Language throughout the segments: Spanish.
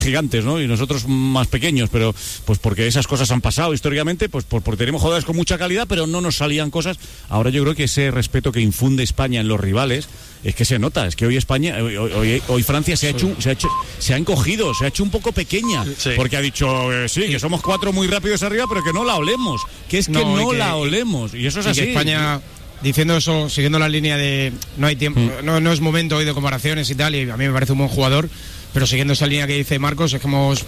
gigantes, ¿no? Y nosotros más pequeños, pero pues porque esas cosas han pasado históricamente, pues porque tenemos jugadores con mucha calidad, pero no nos salían cosas. Ahora yo creo que ese respeto que infunde España en los rivales es que se nota, es que hoy España, hoy Francia se ha encogido, se ha hecho un poco pequeña, porque ha dicho sí, que somos 4 muy rápidos arriba, pero que no la olemos, que es que no la olemos, y eso es así. España, diciendo eso, siguiendo la línea de no hay tiempo, no es momento hoy de comparaciones y tal, y a mí me parece un buen jugador, pero siguiendo esa línea que dice Marcos, es que hemos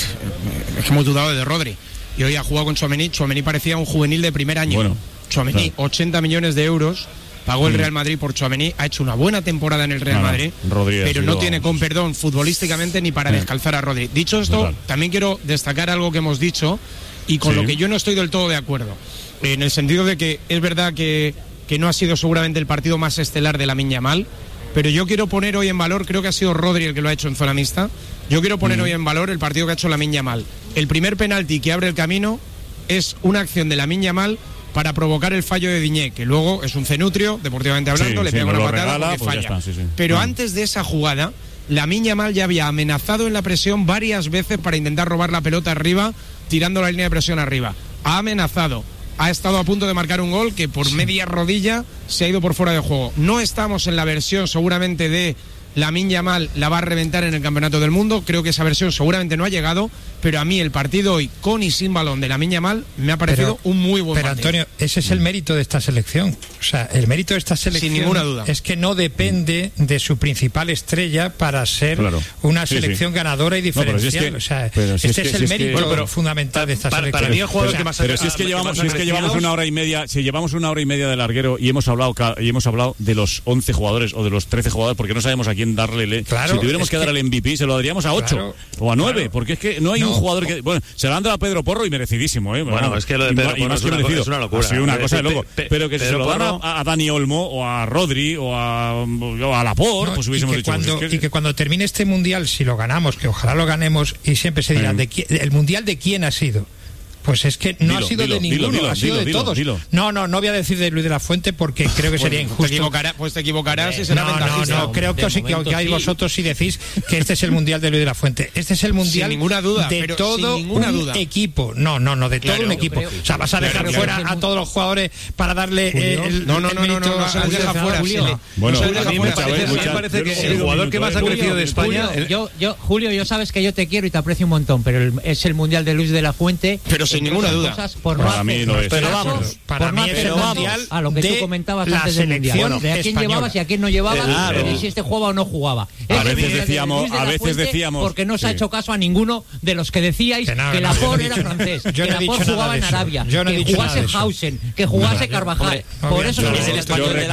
dudado de Rodri, y hoy ha jugado con Tchouaméni. Tchouaméni parecía un juvenil de primer año. Bueno, Tchouaméni, 80 millones de euros pagó el Real Madrid por Tchouaméni, ha hecho una buena temporada en el Real Madrid, pero no tiene, con perdón, futbolísticamente ni para descalzar a Rodri. Dicho esto, también quiero destacar algo que hemos dicho y con lo que yo no estoy del todo de acuerdo, en el sentido de que es verdad que no ha sido seguramente el partido más estelar de Lamine Yamal, pero yo quiero poner hoy en valor, creo que ha sido Rodri el que lo ha hecho en zona mixta, yo quiero poner hoy en valor el partido que ha hecho Lamine Yamal. El primer penalti que abre el camino es una acción de Lamine Yamal para provocar el fallo de Diñé, que luego es un cenutrio, deportivamente hablando, le pega una patada porque falla. Pero antes de esa jugada, Lamine Yamal ya había amenazado en la presión varias veces para intentar robar la pelota arriba, tirando la línea de presión arriba. Ha amenazado, ha estado a punto de marcar un gol que por media rodilla se ha ido por fuera de juego. No estamos en la versión seguramente de Lamine Yamal la va a reventar en el Campeonato del Mundo, creo que esa versión seguramente no ha llegado, pero a mí el partido hoy con y sin balón de Lamine Yamal me ha parecido un muy buen partido. Pero Antonio, ese es el mérito de esta selección, o sea, el mérito de esta selección sin ninguna duda es que no depende de su principal estrella para ser una selección ganadora y diferencial, este es el mérito fundamental de esta selección. Para mí el jugador que más pero si es que llevamos una hora y media, si llevamos una hora y media de larguero y hemos hablado de los 11 jugadores o de los 13 jugadores, porque no sabemos a quién darle. Si tuviéramos que dar el MVP, se lo daríamos a 8 o a 9, porque es que no hay un jugador que... Bueno, se lo han dado a Pedro Porro y merecidísimo, ¿eh? Bueno, es que lo de Pedro Porro es una locura. Ha sido una cosa de loco. Pero que se lo dan a Dani Olmo o a Rodri o a Laporte, pues hubiésemos dicho... Y que cuando termine este Mundial, si lo ganamos, que ojalá lo ganemos, y siempre se dirá, ¿el Mundial de quién ha sido? Pues es que no ha sido de ninguno, ha sido de todos. No voy a decir de Luis de la Fuente porque creo que sería injusto. Te equivocarás y será ventajista. No, creo que os equivocáis vosotros si decís que este es el Mundial de Luis de la Fuente. Este es el Mundial sin ninguna duda, de todo un equipo. No, de todo un equipo. O sea, vas a dejar fuera a todos los jugadores para darle el mérito. No se les deja fuera. Bueno, a mí me parece que el jugador que más ha crecido de España... Julio, yo sabes que yo te quiero y te aprecio un montón, pero es el Mundial de Luis de la Fuente... Pero sin ninguna duda. Para mí no es. Pero vamos, para mí es el Mundial a lo que tú comentabas antes del Mundial. De a quién llevabas y a quién no llevabas, y si este jugaba o no jugaba. A veces decíamos... Porque no se ha hecho caso a ninguno de los que decíais que Laporte era francés, que Laporte jugaba en Arabia, que jugase Hausen, que jugase Carvajal. Por eso es el español del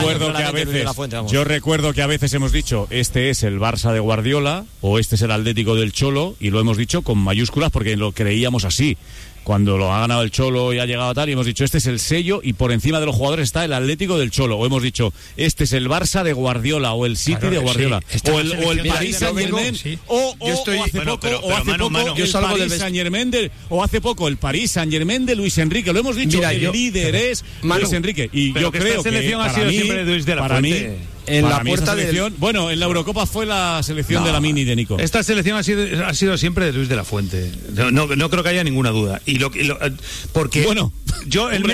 año. Yo recuerdo que a veces hemos dicho, este es el Barça de Guardiola o este es el Atlético del Cholo, y lo hemos dicho con mayúsculas porque lo creíamos así. Cuando lo ha ganado el Cholo y ha llegado a tal, y hemos dicho, este es el sello, y por encima de los jugadores está el Atlético del Cholo. O hemos dicho, este es el Barça de Guardiola, o el City de Guardiola, o el Paris Saint-Germain, o hace poco el Paris Saint-Germain de Luis Enrique. Lo hemos dicho, el líder es Luis Enrique. Y yo creo que para mí en la puerta selección, bueno, en la Eurocopa fue la selección de Lamine y de Nico. Esta selección ha sido siempre de Luis de la Fuente. No creo que haya ninguna duda. Porque bueno, yo el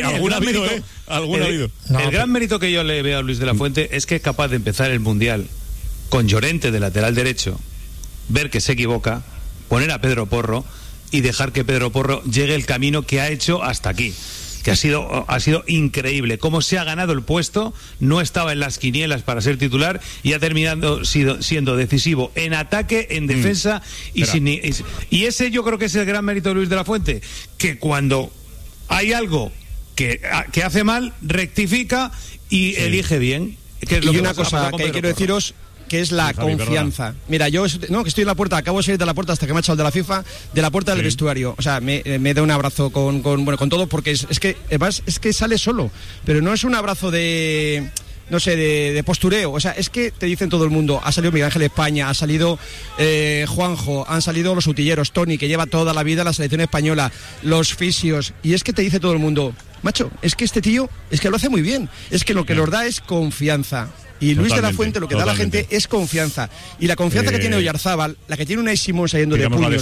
gran mérito que yo le veo a Luis de la Fuente es que es capaz de empezar el Mundial con Llorente de lateral derecho, ver que se equivoca, poner a Pedro Porro y dejar que Pedro Porro llegue el camino que ha hecho hasta aquí, que ha sido increíble. Cómo se ha ganado el puesto, no estaba en las quinielas para ser titular y ha terminado siendo decisivo en ataque, en defensa y ese yo creo que es el gran mérito de Luis de la Fuente, que cuando hay algo que hace mal, rectifica y elige bien. Que es lo y que una cosa que quiero deciros, que es la confianza. Mira, que estoy en la puerta, acabo de salir de la puerta hasta que me ha echado el de la FIFA, de la puerta del vestuario. O sea, me da un abrazo con todo, porque es que además es que sale solo, pero no es un abrazo de postureo. O sea, es que te dicen todo el mundo, ha salido Miguel Ángel España, ha salido Juanjo, han salido los utilleros, Tony, que lleva toda la vida en la selección española, los fisios, y es que te dice todo el mundo, macho, es que este tío, es que lo hace muy bien, es que lo que nos da es confianza. Y Luis de la Fuente lo que da a la gente es confianza. Y la confianza que tiene Oyarzábal, la que tiene Unai Simón saliendo de puños,